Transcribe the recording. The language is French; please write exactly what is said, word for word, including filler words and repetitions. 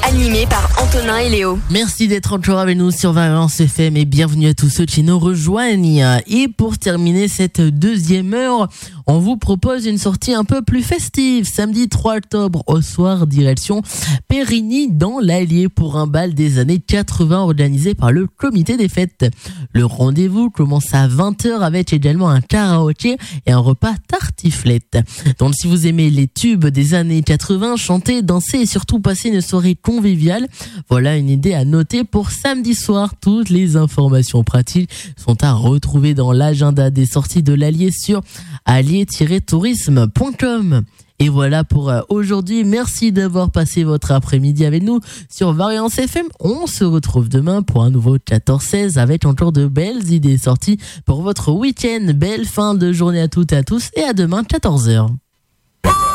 animé par Antonin et Léo. Merci d'être encore avec nous sur Variance F M et bienvenue à tous ceux qui nous rejoignent. Et pour terminer cette deuxième heure, on vous propose une sortie un peu plus festive. Samedi trois octobre au soir, direction Périgny dans l'Allier pour un bal des années quatre-vingts organisé par le comité des fêtes. Le rendez-vous commence à vingt heures avec également un karaoké et un repas tartiflette. Donc si vous aimez les tubes des années quatre-vingts, chanter, danser et surtout passer une soirée conviviale, voilà une idée à noter pour samedi soir. Toutes les informations pratiques sont à retrouver dans l'agenda des sorties de l'Allier sur allier tiret tourisme point com. Et voilà pour aujourd'hui. Merci d'avoir passé votre après-midi avec nous sur Variance F M. On se retrouve demain pour un nouveau quatorze seize avec encore de belles idées sorties pour votre week-end. Belle fin de journée à toutes et à tous et à demain quatorze heures.